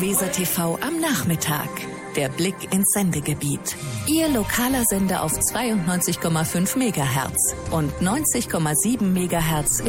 Weser TV am Nachmittag. Der Blick ins Sendegebiet. Ihr lokaler Sender auf 92,5 MHz und 90,7 MHz